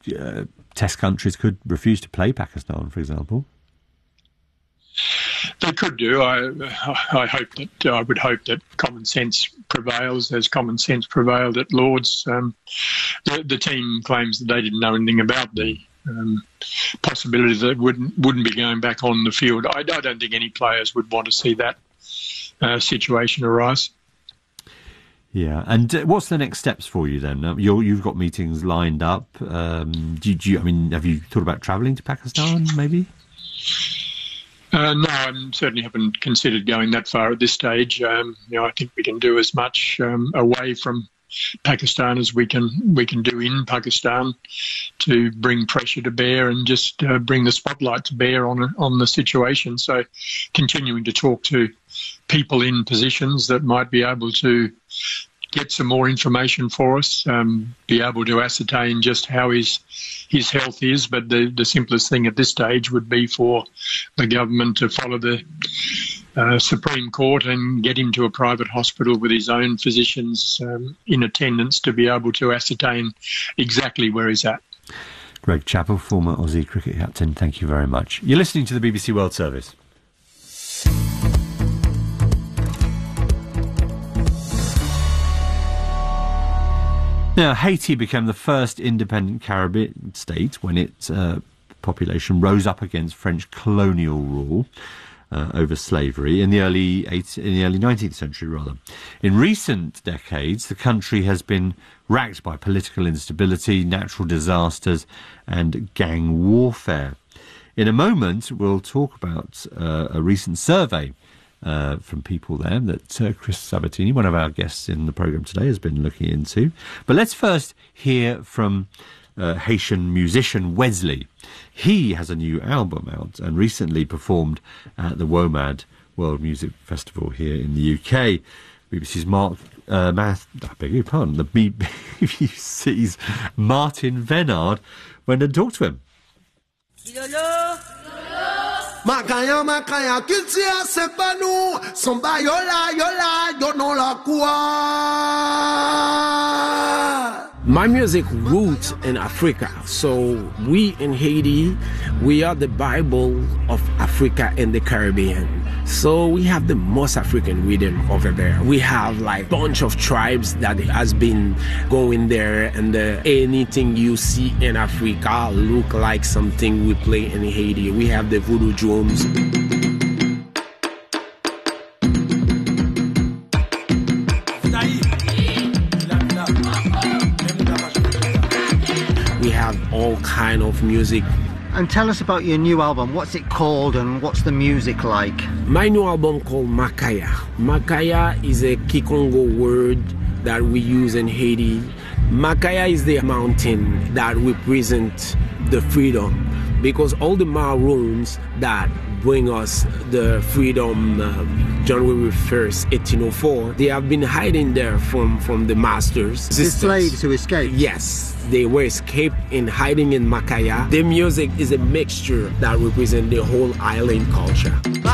Test countries could refuse to play Pakistan, for example. They could do. I would hope that common sense prevails, as common sense prevailed at Lord's. The team claims that they didn't know anything about the possibility that wouldn't be going back on the field. I don't think any players would want to see that situation arise. Yeah, and what's the next steps for you then? You've got meetings lined up. Have you thought about travelling to Pakistan, maybe? No, I certainly haven't considered going that far at this stage. I think we can do as much away from Pakistan as we can do in Pakistan to bring pressure to bear and just bring the spotlight to bear on the situation. So continuing to talk to people in positions that might be able to get some more information for us, be able to ascertain just how his health is. But the simplest thing at this stage would be for the government to follow the Supreme Court and get him to a private hospital with his own physicians in attendance to be able to ascertain exactly where he's at. Greg Chappell, former Aussie cricket captain, thank you very much. You're listening to the BBC World Service. Now, Haiti became the first independent Caribbean state when its population rose up against French colonial rule over slavery in the early 19th century, rather. In recent decades, the country has been racked by political instability, natural disasters, and gang warfare. In a moment, we'll talk about a recent survey from people there that Chris Sabatini, one of our guests in the programme today, has been looking into. But let's first hear from Haitian musician Wesley. He has a new album out and recently performed at the WOMAD World Music Festival here in the UK. BBC's the BBC's Martin Venard went and talked to him. Makaya, kiltia sepanu, somba yola, yo no la kua. My music roots in Africa. So we in Haiti, we are the Bible of Africa and the Caribbean. So we have the most African rhythm over there. We have like bunch of tribes that has been going there, and anything you see in Africa look like something we play in Haiti. We have the voodoo drums. We have all kind of music. And tell us about your new album. What's it called and what's the music like? My new album called Makaya. Makaya is a Kikongo word that we use in Haiti. Makaya is the mountain that represents the freedom, because all the Maroons that bring us the freedom January 1st, 1804, they have been hiding there from the masters. The slaves who escaped? Yes, they were escaped and hiding in Makaya. The music is a mixture that represents the whole island culture.